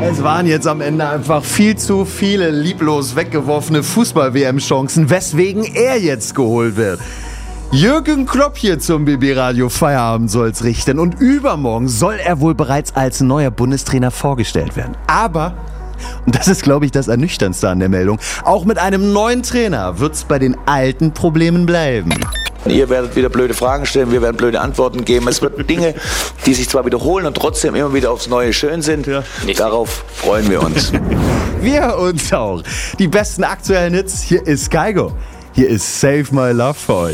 Es waren jetzt am Ende einfach viel zu viele lieblos weggeworfene Fußball-WM-Chancen, weswegen er jetzt geholt wird. Jürgen Klopp hier zum BB Radio Feierabend soll's richten und übermorgen soll er wohl bereits als neuer Bundestrainer vorgestellt werden. Aber, und das ist, glaube ich, das Ernüchterndste an der Meldung, auch mit einem neuen Trainer wird's bei den alten Problemen bleiben. Ihr werdet wieder blöde Fragen stellen, wir werden blöde Antworten geben. Es wird Dinge, die sich zwar wiederholen und trotzdem immer wieder aufs Neue schön sind. Ja. Darauf freuen wir uns. Wir uns auch. Die besten aktuellen Hits, hier ist Kaigo. Hier ist Save My Love für euch.